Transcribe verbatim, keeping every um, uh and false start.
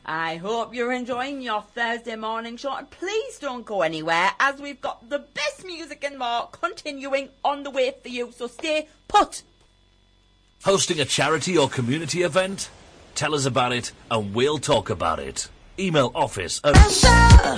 I hope you're enjoying your Thursday morning show, and please don't go anywhere as we've got the best music and more continuing on the way for you, so stay put. Hosting a charity or community event? Tell us about it and we'll talk about it. Email office at